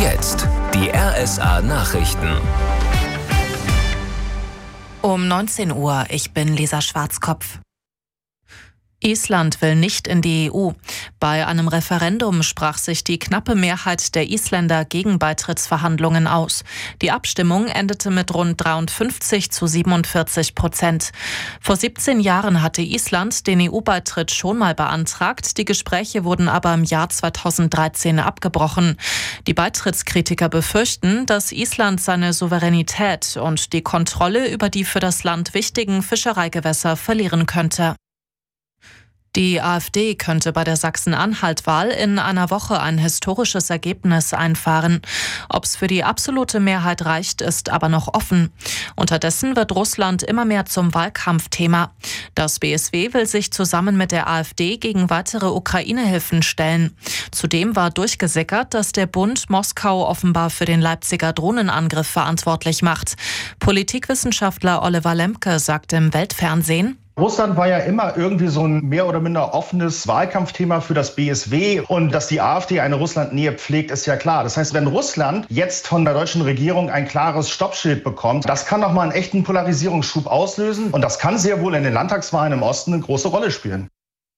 jetzt die RSA Nachrichten. Um 19 Uhr, ich bin Lisa Schwarzkopf. Island will nicht in die EU. Bei einem Referendum sprach sich die knappe Mehrheit der Isländer gegen Beitrittsverhandlungen aus. Die Abstimmung endete mit rund 53-47%. Vor 17 Jahren hatte Island den EU-Beitritt schon mal beantragt. Die Gespräche wurden aber im Jahr 2013 abgebrochen. Die Beitrittskritiker befürchten, dass Island seine Souveränität und die Kontrolle über die für das Land wichtigen Fischereigewässer verlieren könnte. Die AfD könnte bei der Sachsen-Anhalt-Wahl in einer Woche ein historisches Ergebnis einfahren. Ob es für die absolute Mehrheit reicht, ist aber noch offen. Unterdessen wird Russland immer mehr zum Wahlkampfthema. Das BSW will sich zusammen mit der AfD gegen weitere Ukraine-Hilfen stellen. Zudem war durchgesickert, dass der Bund Moskau offenbar für den Leipziger Drohnenangriff verantwortlich macht. Politikwissenschaftler Oliver Lemke sagt im Weltfernsehen: Russland war ja immer irgendwie so ein mehr oder minder offenes Wahlkampfthema für das BSW. Und dass die AfD eine Russlandnähe pflegt, ist ja klar. Das heißt, wenn Russland jetzt von der deutschen Regierung ein klares Stoppschild bekommt, das kann nochmal einen echten Polarisierungsschub auslösen. Und das kann sehr wohl in den Landtagswahlen im Osten eine große Rolle spielen.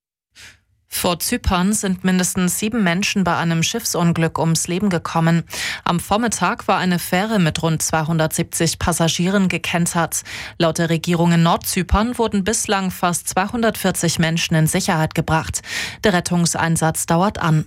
Vor Zypern sind mindestens 7 Menschen bei einem Schiffsunglück ums Leben gekommen. Am Vormittag war eine Fähre mit rund 270 Passagieren gekentert. Laut der Regierung in Nordzypern wurden bislang fast 240 Menschen in Sicherheit gebracht. Der Rettungseinsatz dauert an.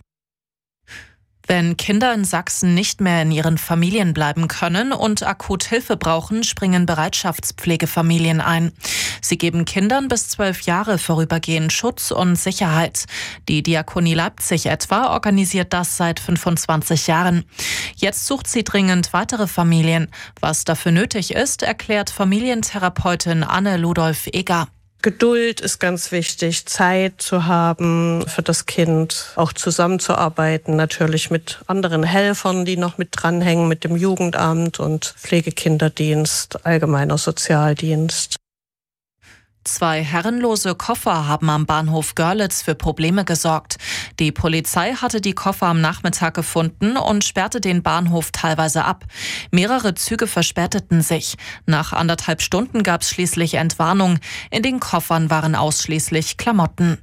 Wenn Kinder in Sachsen nicht mehr in ihren Familien bleiben können und akut Hilfe brauchen, springen Bereitschaftspflegefamilien ein. Sie geben Kindern bis 12 Jahre vorübergehend Schutz und Sicherheit. Die Diakonie Leipzig etwa organisiert das seit 25 Jahren. Jetzt sucht sie dringend weitere Familien. Was dafür nötig ist, erklärt Familientherapeutin Anne Ludolf-Eger. Geduld ist ganz wichtig, Zeit zu haben für das Kind, auch zusammenzuarbeiten, natürlich mit anderen Helfern, die noch mit dranhängen, mit dem Jugendamt und Pflegekinderdienst, allgemeiner Sozialdienst. 2 herrenlose Koffer haben am Bahnhof Görlitz für Probleme gesorgt. Die Polizei hatte die Koffer am Nachmittag gefunden und sperrte den Bahnhof teilweise ab. Mehrere Züge verspäteten sich. Nach 1,5 Stunden gab es schließlich Entwarnung. In den Koffern waren ausschließlich Klamotten.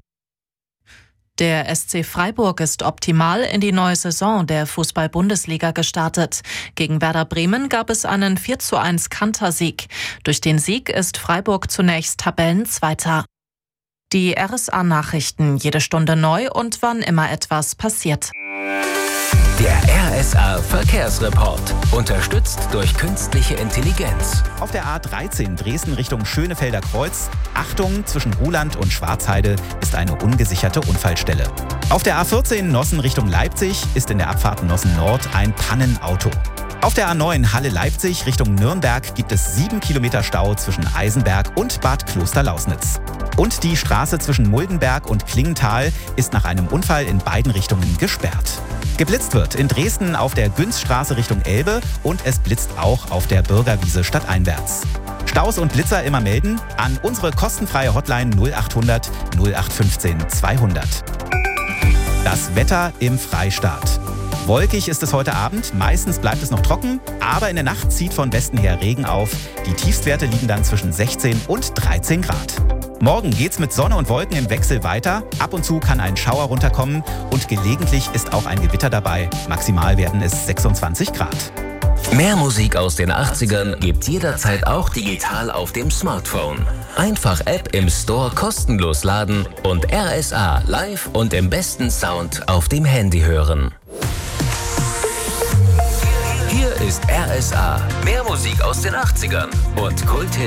Der SC Freiburg ist optimal in die neue Saison der Fußball-Bundesliga gestartet. Gegen Werder Bremen gab es einen 4:1 Kantersieg. Durch den Sieg ist Freiburg zunächst Tabellenzweiter. Die RSA-Nachrichten jede Stunde neu und wann immer etwas passiert. Der RSA Verkehrsreport, unterstützt durch künstliche Intelligenz. Auf der A13 Dresden Richtung Schönefelder Kreuz. Achtung, zwischen Ruhland und Schwarzheide ist eine ungesicherte Unfallstelle. Auf der A14 Nossen Richtung Leipzig ist in der Abfahrt Nossen Nord ein Pannenauto. Auf der A9 Halle-Leipzig Richtung Nürnberg gibt es 7 Kilometer Stau zwischen Eisenberg und Bad Klosterlausnitz. Und die Straße zwischen Muldenberg und Klingenthal ist nach einem Unfall in beiden Richtungen gesperrt. Geblitzt wird in Dresden auf der Günzstraße Richtung Elbe und es blitzt auch auf der Bürgerwiese stadteinwärts. Staus und Blitzer immer melden an unsere kostenfreie Hotline 0800 0815 200. Das Wetter im Freistaat. Wolkig ist es heute Abend, meistens bleibt es noch trocken, aber in der Nacht zieht von Westen her Regen auf. Die Tiefstwerte liegen dann zwischen 16 und 13 Grad. Morgen geht's mit Sonne und Wolken im Wechsel weiter. Ab und zu kann ein Schauer runterkommen und gelegentlich ist auch ein Gewitter dabei. Maximal werden es 26 Grad. Mehr Musik aus den 80ern gibt's jederzeit auch digital auf dem Smartphone. Einfach App im Store kostenlos laden und RSA live und im besten Sound auf dem Handy hören. Hier ist RSA. Mehr Musik aus den 80ern und Kulthits